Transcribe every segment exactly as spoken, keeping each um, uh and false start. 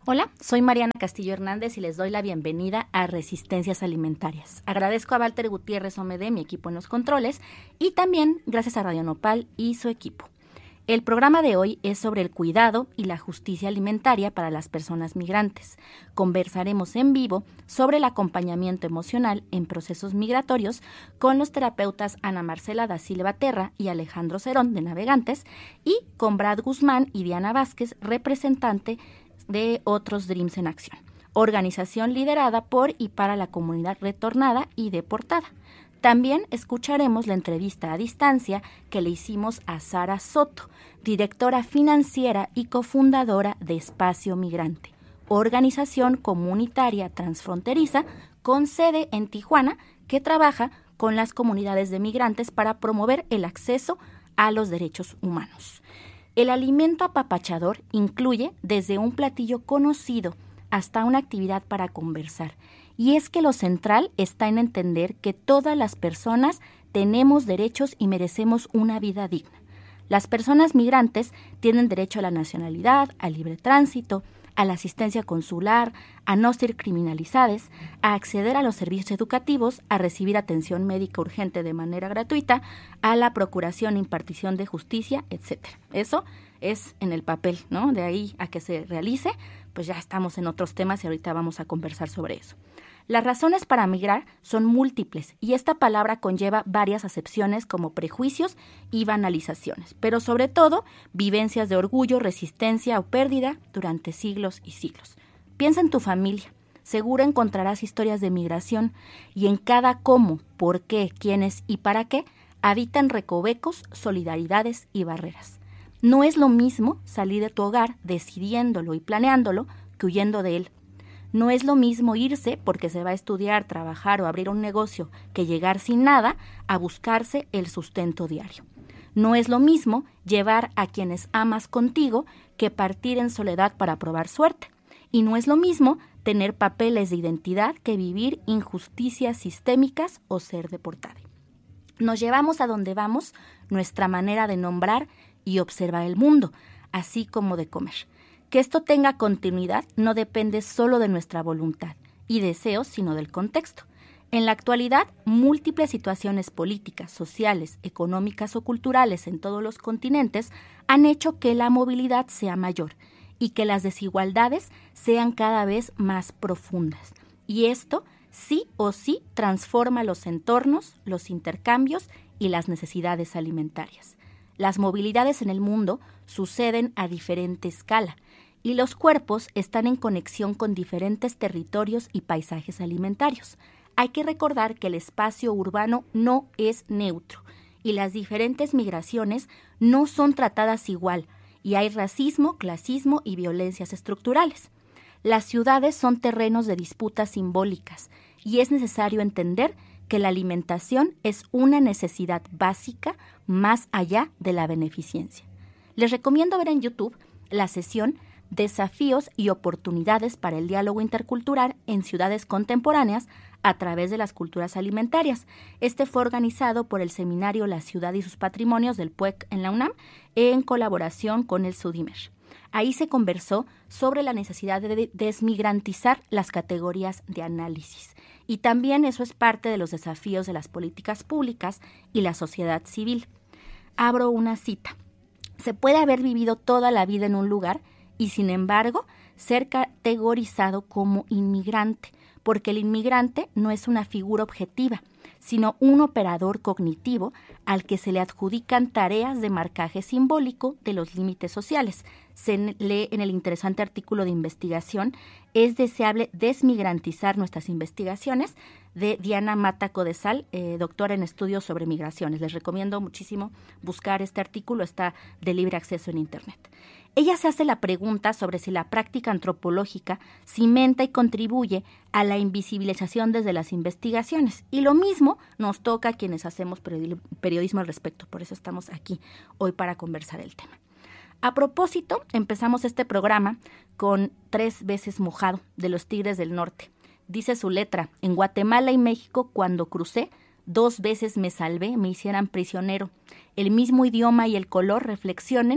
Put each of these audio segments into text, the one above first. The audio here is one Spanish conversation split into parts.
Hola, soy Mariana Castillo Hernández y les doy la bienvenida a Resistencias Alimentarias. Agradezco a Walter Gutiérrez Omede, mi equipo en los controles, y también gracias a Radio Nopal y su equipo. El programa de hoy es sobre el cuidado y la justicia alimentaria para las personas migrantes. Conversaremos en vivo sobre el acompañamiento emocional en procesos migratorios con los terapeutas Ana Marcela da Silva Terra y Alejandro Cerón de Navegantes y con Brad Guzmán y Diana Vázquez, representante de Otros Dreams en Acción, organización liderada por y para la comunidad retornada y deportada. También escucharemos la entrevista a distancia que le hicimos a Sara Soto, directora financiera y cofundadora de Espacio Migrante, organización comunitaria transfronteriza con sede en Tijuana que trabaja con las comunidades de migrantes para promover el acceso a los derechos humanos. El alimento apapachador incluye desde un platillo conocido hasta una actividad para conversar. Y es que lo central está en entender que todas las personas tenemos derechos y merecemos una vida digna. Las personas migrantes tienen derecho a la nacionalidad, al libre tránsito, a la asistencia consular, a no ser criminalizadas, a acceder a los servicios educativos, a recibir atención médica urgente de manera gratuita, a la procuración e impartición de justicia, etcétera. Eso es en el papel, ¿no? De ahí a que se realice, pues ya estamos en otros temas y ahorita vamos a conversar sobre eso. Las razones para migrar son múltiples y esta palabra conlleva varias acepciones como prejuicios y banalizaciones, pero sobre todo vivencias de orgullo, resistencia o pérdida durante siglos y siglos. Piensa en tu familia, seguro encontrarás historias de migración y en cada cómo, por qué, quiénes y para qué habitan recovecos, solidaridades y barreras. No es lo mismo salir de tu hogar decidiéndolo y planeándolo que huyendo de él. No es lo mismo irse porque se va a estudiar, trabajar o abrir un negocio que llegar sin nada a buscarse el sustento diario. No es lo mismo llevar a quienes amas contigo que partir en soledad para probar suerte. Y no es lo mismo tener papeles de identidad que vivir injusticias sistémicas o ser deportado. Nos llevamos a donde vamos nuestra manera de nombrar y observar el mundo, así como de comer. Que esto tenga continuidad no depende solo de nuestra voluntad y deseos, sino del contexto. En la actualidad, múltiples situaciones políticas, sociales, económicas o culturales en todos los continentes han hecho que la movilidad sea mayor y que las desigualdades sean cada vez más profundas. Y esto sí o sí transforma los entornos, los intercambios y las necesidades alimentarias. Las movilidades en el mundo suceden a diferente escala y los cuerpos están en conexión con diferentes territorios y paisajes alimentarios. Hay que recordar que el espacio urbano no es neutro y las diferentes migraciones no son tratadas igual y hay racismo, clasismo y violencias estructurales. Las ciudades son terrenos de disputas simbólicas y es necesario entender que la alimentación es una necesidad básica más allá de la beneficencia. Les recomiendo ver en YouTube la sesión Desafíos y oportunidades para el diálogo intercultural en ciudades contemporáneas a través de las culturas alimentarias. Este fue organizado por el seminario La Ciudad y sus Patrimonios del P U E C en la UNAM en colaboración con el SUDIMER. Ahí se conversó sobre la necesidad de desmigrantizar las categorías de análisis. Y también eso es parte de los desafíos de las políticas públicas y la sociedad civil. Abro una cita. Se puede haber vivido toda la vida en un lugar y, sin embargo, ser categorizado como inmigrante, porque el inmigrante no es una figura objetiva, sino un operador cognitivo al que se le adjudican tareas de marcaje simbólico de los límites sociales. Se lee en el interesante artículo de investigación ¿Es deseable desmigrantizar nuestras investigaciones?, de Diana Mata Codesal, eh, doctora en estudios sobre migraciones. Les recomiendo muchísimo buscar este artículo, está de libre acceso en Internet. Ella se hace la pregunta sobre si la práctica antropológica cimenta y contribuye a la invisibilización desde las investigaciones. Y lo mismo nos toca a quienes hacemos periodismo al respecto. Por eso estamos aquí hoy para conversar el tema. A propósito, empezamos este programa con Tres veces mojado, de los Tigres del Norte. Dice su letra: en Guatemala y México cuando crucé, dos veces me salvé, me hicieran prisionero. El mismo idioma y el color reflexionen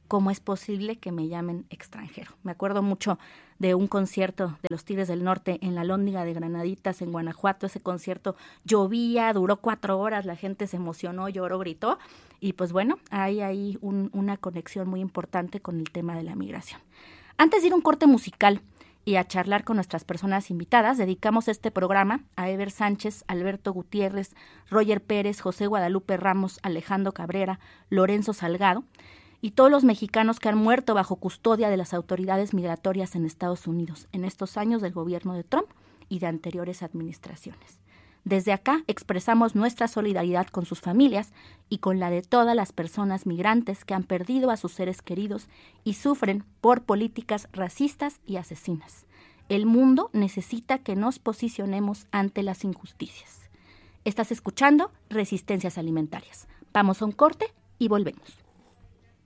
¿cómo es posible que me llamen extranjero? Me acuerdo mucho de un concierto de los Tigres del Norte en la Lóndiga de Granaditas, en Guanajuato. Ese concierto llovía, duró cuatro horas, la gente se emocionó, lloró, gritó. Y pues bueno, hay ahí un, una conexión muy importante con el tema de la migración. Antes de ir a un corte musical y a charlar con nuestras personas invitadas, dedicamos este programa a Ever Sánchez, Alberto Gutiérrez, Roger Pérez, José Guadalupe Ramos, Alejandro Cabrera, Lorenzo Salgado y todos los mexicanos que han muerto bajo custodia de las autoridades migratorias en Estados Unidos en estos años del gobierno de Trump y de anteriores administraciones. Desde acá expresamos nuestra solidaridad con sus familias y con la de todas las personas migrantes que han perdido a sus seres queridos y sufren por políticas racistas y asesinas. El mundo necesita que nos posicionemos ante las injusticias. Estás escuchando Resistencias Alimentarias. Vamos a un corte y volvemos.